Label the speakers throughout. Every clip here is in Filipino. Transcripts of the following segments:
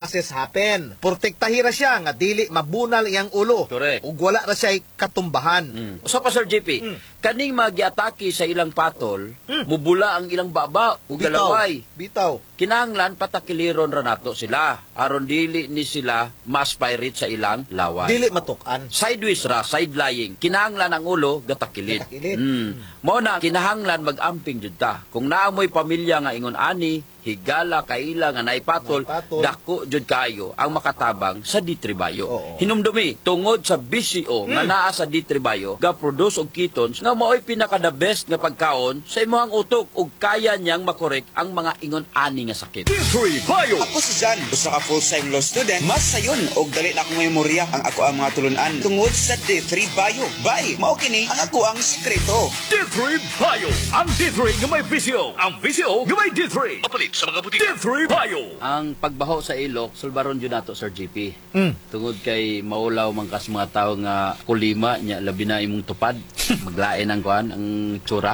Speaker 1: process happen. Protektahira siya nga dili mabunal iyang ulo.
Speaker 2: Correct.
Speaker 1: Ug wala ra siya katumbahan.
Speaker 2: Usa pa Sir JP, kaning magiatake sa ilang patol, mubula ang ilang baba ug galaway.
Speaker 1: Bitaw.
Speaker 2: Kinahanglan patakiliron ra nato sila aron dili ni sila ma-aspirate sa ilang laway.
Speaker 1: Dili matukan.
Speaker 2: Sideways ra, side lying. Kinahanglan ang ulo gatakilid.
Speaker 1: Gatakilid.
Speaker 2: Mao na kinahanglan mag-amping jud ta. Kung naamoy pamilya nga ingon ani, higala kaila nga naipatol, dako jud kayo ang makatabang sa ditribayo. Hinumdumi tungod sa BCO nga naa sa ditribayo, ga-produce og ketones nga mao'y pinaka the best nga pagkaon sa imong utok ug kaya niyang makorek ang mga ingon ani nga sakit.
Speaker 3: D3Bio. Ako si Jan, usa ka full-time law student. Mas sayon og dali na akong memorya ang ako ang mga tulunan tungod sa D3Bio. Bye, mao kini ang ako ang sekreto.
Speaker 4: D3Bio. Ang D3 nga may VCO. Ang VCO nga may D3. Mapalit sa mga butika. D3Bio.
Speaker 2: Ang pagbaho sa ilok, sulbaron jud nato Sir JP. Tungod kay maulaw man kas mga tawo nga kulima nya labi na imong tupad, maglain ang kuan ang tsura.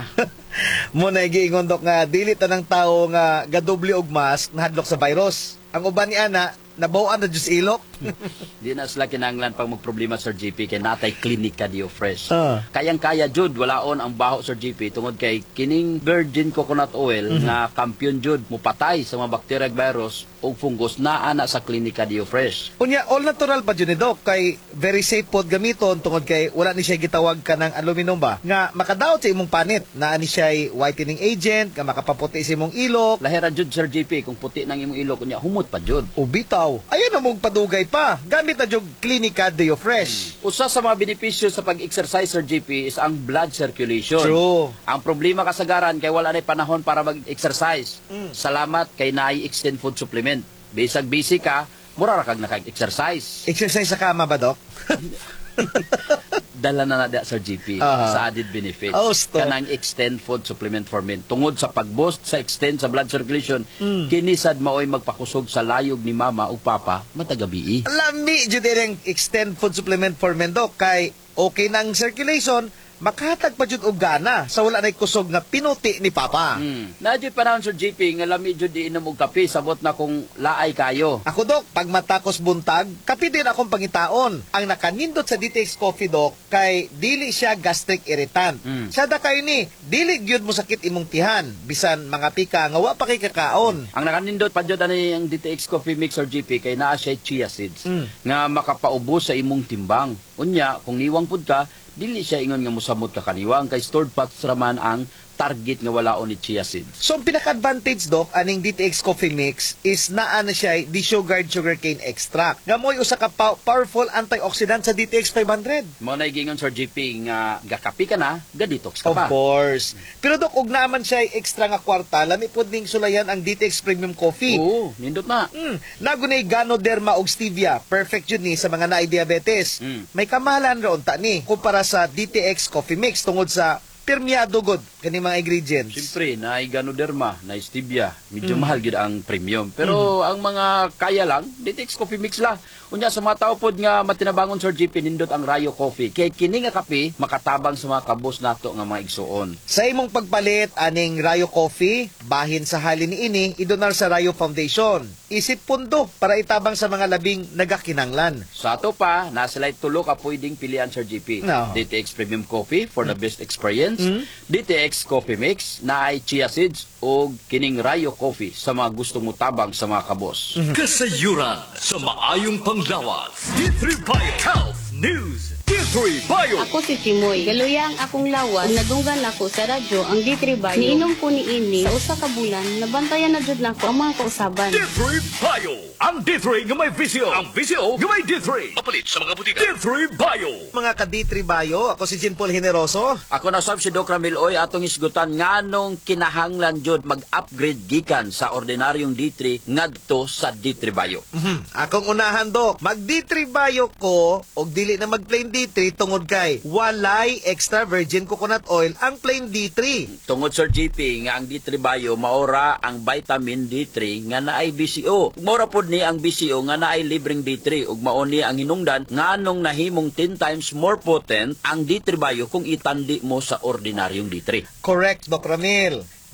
Speaker 1: Mo na giingon dok nga dili tanang tawo nga gadoble og mask nahadlok sa virus. Ang uban ni ana nabawaan na jud ilok.
Speaker 2: Di na sila kinahanglan pang magproblema Sir JP kay natay klinika diyo fresh.
Speaker 1: Kayang-kaya
Speaker 2: jud walaon ang baho Sir JP tungod kay kining virgin coconut oil nga kampiyon jud mupatay sa mga bacteria virus o fungus naa na sa klinika diyo fresh.
Speaker 1: Unya all natural pa jud ni dok kay very safe pod gamiton tungod kay wala ni siya gitawag kanang aluminum ba nga makadaot sa imong panit naa ni siya whitening agent nga makapaputi sa imong ilok.
Speaker 2: Lahira jud Sir JP kung puti nang imong ilok unya humot pa jud.
Speaker 1: O bitaw. Ayun na mong padugay pa. Gamit na jug Clinica Deo Fresh.
Speaker 2: Usa sa mga benepisyo sa pag-exercise Sir JP is ang blood circulation.
Speaker 1: True.
Speaker 2: Ang problema kasagaran kay wala na panahon para mag-exercise. Salamat kay naay extend food supplement. Bisag busy ka, mura ra kag naka-exercise.
Speaker 1: Exercise sa kama ba, Dok?
Speaker 2: Dala na na Sir GP sa added benefits. Kanang extend food supplement for men. Tungod sa pag-boost sa extend sa blood circulation, kinisad maoy magpakusog sa layog ni mama o papa matagabi.
Speaker 1: Lami jud ang extend food supplement for men, Dok, kay okay nang circulation, makahatag pa jud og gana sa wala nay kusog nga pinuti ni papa.
Speaker 2: Nadyo panahon Sir JP nga lami jud di inom og kape sabot na kung laay kayo.
Speaker 1: Ako Dok, pag matakos buntag, kape din akong pangitaon. Ang nakanindot sa DTX Coffee Dok kay dili siya gastric irritant. Sada kayo ni, dili gyud mo sakit imong tihan bisan mga pika nga wa pa kay kakaon.
Speaker 2: Ang nakanindot pa jud ani ang DTX Coffee Mix Sir JP kay naa siya chia seeds nga makapaubos sa imong timbang. Unya kung niwang pud ka, dili siya ingon nga mosamot ka kaniwang kay stored fats raman ang target nga walaon ni chia seeds.
Speaker 1: So, ang pinaka-advantage, Dok, aning DTX Coffee Mix is naa na siya desugared sugarcane extract. Nga mo'y usa ka powerful antioxidant sa DTX 500.
Speaker 2: Mo na gingon Sir JP nga gakapi ka na, ga-detox ka pa.
Speaker 1: Of course. Pero Dok, ug naman siya extra nga kwarta, lami pod ning sulayan ang DTX Premium Coffee.
Speaker 2: Oo, nindot na.
Speaker 1: Nagunay Ganoderma og stevia. Perfect yun ni sa mga naay diabetes. May kamahalan ra unta ni kumpara sa DTX Coffee Mix tungod sa permeado god kani mga ingredients.
Speaker 2: Siyempre, na Ganoderma, na stevia, medyo mahal gid ang premium. Pero ang mga kaya lang, DTX Coffee Mix la. Unya sa mga tao pod nga matinabangon Sir JP nindot ang Rayo Coffee. Kay kini nga kape makatabang sa mga kabos nato nga mga igsuon.
Speaker 1: Sa imong pagpalit aning Rayo Coffee, bahin sa halin ni ini idonar sa Rayo Foundation. Isip pundo para itabang sa mga labing nagakinanglan.
Speaker 2: Sa ato pa, nasilay tulo ka pwedeng pilian Sir JP. DTX Premium Coffee for the best experience. DTX Coffee Mix na ay chia seeds o kining Rayo Coffee sa mga gustong mutabang sa mga kabos.
Speaker 4: Kasayuran sa maayong panglawas. D3Bio Health News. D3Bio.
Speaker 5: Ako si Chimoy. Galuyang akong lawas. Nagunggan ako sa radyo ang D3Bio. Niinom ko ni ini sa usa ka bulan. Nabantayan na jud nako ang mga kausaban.
Speaker 4: D3Bio. Ang D3 nga may VCO. Ang VCO nga may D3. Mapalit sa mga butika. D3Bio.
Speaker 1: Mga ka D3Bio, ako si Jean Paul Generoso.
Speaker 2: Ako na sab si Doc Ramil Oy atong isgutan nganong kinahanglan jud mag-upgrade gikan sa ordinaryong D3 ngadto sa D3Bio.
Speaker 1: Akong unahan, Dok. Mag D3Bio ko og dili na mag plain D3 tungod kay walay extra virgin coconut oil ang plain D3.
Speaker 2: Tungod Sir JP nga ang D3 Bio maora ang vitamin D3 nga naay BCO. Maora pod ni ang BCO nga naay libreng D3 ug mao ni ang hinungdan nganong nahimong 10 times more potent ang D3 Bio kung itandi mo sa ordinaryong D3.
Speaker 1: Correct, Doc Ramil.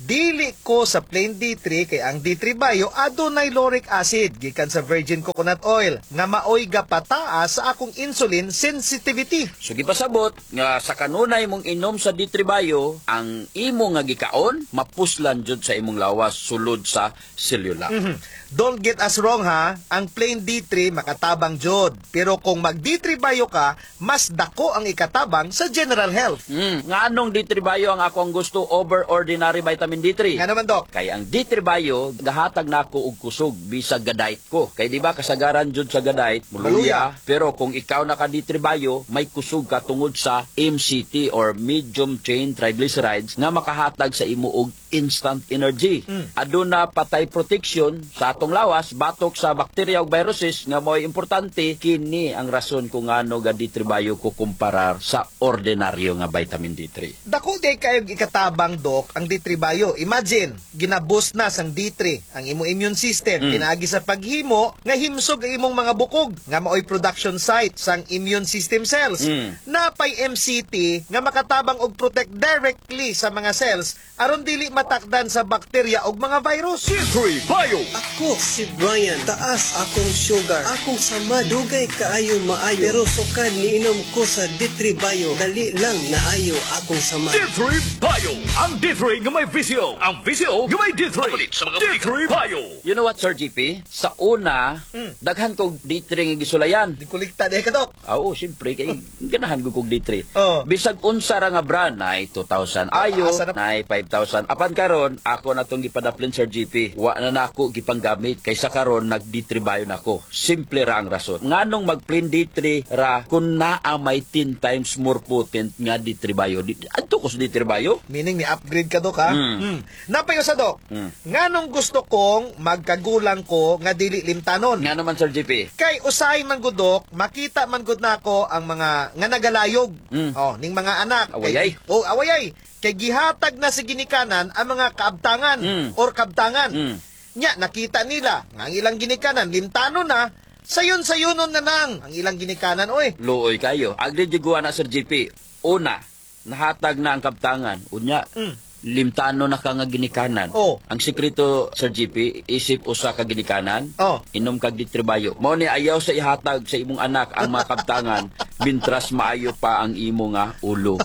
Speaker 1: Dili ko sa plain D3 kay ang D3 Bio adunay lauric acid gikan sa virgin coconut oil nga maoy gapataas sa akong insulin sensitivity.
Speaker 2: So gipasabot nga sa kanunay mong inom sa D3 Bio, ang imo nga gikaon mapuslan jud sa imong lawas sulod sa selula.
Speaker 1: Don't get us wrong ha, ang plain D3 makatabang jud. Pero kung mag D3 Bio ka, mas dako ang ikatabang sa general health.
Speaker 2: Nga anong D3 Bio ang ako ang gusto over ordinary vitamin D3?
Speaker 1: Nga naman, Dok.
Speaker 2: Kay ang D3 Bio gahatag nako og kusog bisag gadait ko. Kay di ba kasagaran jud sa gadait muluya, pero kung ikaw naka D3 Bio may kusog ka tungod sa MCT or medium chain triglycerides nga makahatag sa imo og instant energy. Aduna patay protection sa atong lawas batok sa bakterya ug viruses nga mo'y importante. Kini ang rason kung ano ga D3 Bio ko kumparar sa ordinaryo nga vitamin D3.
Speaker 1: Dako day kayo ikatabang, Dok, ang D3 Bio. Imagine, ginaboost na sang D3 ang imong immune system. Pinaagi sa paghimo nga himsog ang imong mga bukog nga maoy production site sang immune system cells. Napay MCT nga makatabang og protect directly sa mga cells aron dili matakdan sa bakterya ug mga virus.
Speaker 4: D3 Bio.
Speaker 6: Ako si Brian, taas akong sugar, akong sama, dugay kaayo maayo. Pero sukad niinom ko sa D3 Bio, dali lang naayo akong sama.
Speaker 4: D3 Bio. Ang D3 nga may visyo. Ang visyo nga may D3. D3 Bio.
Speaker 2: You know what, Sir GP? Sa una, daghan kog D3 nga gisulayan.
Speaker 1: Di kulikta day ka, Dok.
Speaker 2: Oo, siyempre, kay ganahan ko kog D3.
Speaker 1: Oh.
Speaker 2: Bisag unsa ra nga brand, na 2,000 ayo,
Speaker 1: asa na-
Speaker 2: na 5,000. Apan karon, ako na tong gipadaplin, Sir GP. Wa na nako gipanggamit. Kaysa karon, nag D3 Bio na ko. Simple ra ang rason. Nganong mag-plain D3 ra, kung naa may 10 times more potent nga D3 Bio. Adto ko sa D3 Bio?
Speaker 1: Meaning ni upgrade ka, Dok, ha? Napayo sa, Dok. Nganong gusto kong magkagulang ko nga dili limtanon?
Speaker 2: Nga naman, Sir GP.
Speaker 1: Kay usay man gud, Dok, makita man gud nako ang mga nga nagalayog. Oh, ning mga anak.
Speaker 2: Awayay.
Speaker 1: Oh, awayay. Kay gihatag na sa ginikanan ang mga kaabtangan or kabtangan. Nya nakita nila nga ang ilang ginikanan limtanon na, sayon-sayonon na nang ang ilang ginikanan, oy.
Speaker 2: Luoy kayo. Agri jiguan na, Sir GP. Una, nahatag na ang kaptangan. Unya, limtano na ka nga ginikanan.
Speaker 1: Oh.
Speaker 2: Ang sikreto, Sir GP, isip usa ka ginikanan,
Speaker 1: Oh.
Speaker 2: inom kag D3 Bio. Mao ni ayaw sa ihatag sa imong anak ang mga kaptangan, bintras maayo pa ang imo nga ulo.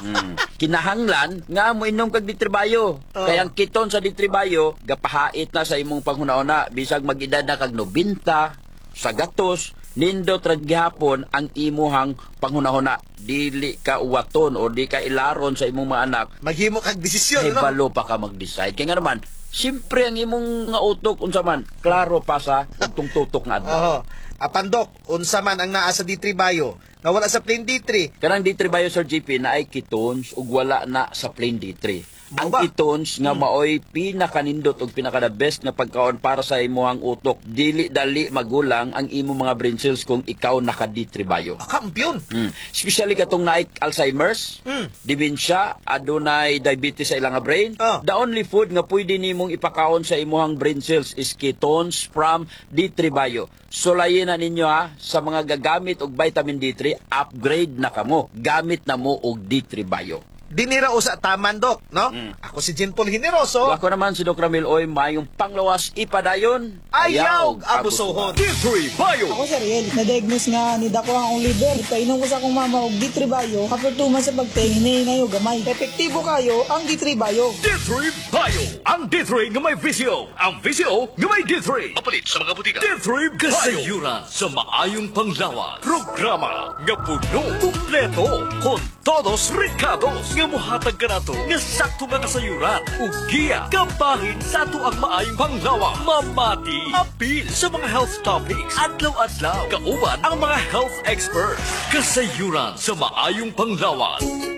Speaker 2: Kinahanglan nga mo inom kag D3 Bio. Kaya ang kiton sa D3 Bio, gapahait na sa imong panghuna-una bisag mag-edad na kag 90, sa gatos, nindot ra gihapon ang imuhang panghuna-una. Dili ka uwaton o di ka ilaron sa imong mga anak.
Speaker 1: Maghimo kag desisyon,
Speaker 2: Kay
Speaker 1: no?
Speaker 2: balo pa ka mag-decide. Kaya nga naman, siyempre ang imong nga utok unsa man, klaro pa sa utong tutok nga adlaw.
Speaker 1: Oho. Apan, Dok, unsa man ang naa sa D3 Bio nga wala sa plain D3?
Speaker 2: Kanang D3 Bio, Sir GP, na ay ketones ug wala na sa plain D3. Ang
Speaker 1: Ba?
Speaker 2: ketones nga maoy pinakanindot ug pinaka the best nga pagkaon para sa imong utok. Dili dali magulang ang imong mga brain cells kung ikaw naka D3 Bio.
Speaker 1: Kampiyon.
Speaker 2: Especially katong naay Alzheimer's, dementia, adunay diabetes sa ilang nga brain.
Speaker 1: Oh.
Speaker 2: The only food nga pwede nimong ipakaon sa imong brain cells is ketones from D3 Bio. Sulayin na ninyo ha, sa mga gagamit og vitamin D3, upgrade na kamo. Gamit na mo og D3 Bio.
Speaker 1: Dinira usa taman, Dok, no? Ako si Jean Paul Generoso.
Speaker 2: Ako naman si Dr. Ramil Oy, mayong panglawas ipadayon,
Speaker 1: Ayaw abusohon.
Speaker 4: D3 Bio.
Speaker 7: Ako sir, na-diagnose nga ni Dako ang liver. Painom ko sa akong mama og D3 Bio. After 2 months sa pagtingin na yung gamay. Epektibo kayo ang D3 Bio.
Speaker 4: D3 Bio. Ang D3 nga may visyo. Ang visyo nga may D3. Mapalit sa mga butika. D3 Bio. Kasayuran sa maayong panglawas. Programa nga puno, kumpleto, con todos ricados. Nga muhatag ka na to, nga sakto nga kasayuran. Ug giya, kabahin sa ato ang maayong panglawas. Mamati, apil sa mga health topics. Adlaw-adlaw, kauban ang mga health experts. Kasayuran sa maayong panglawas.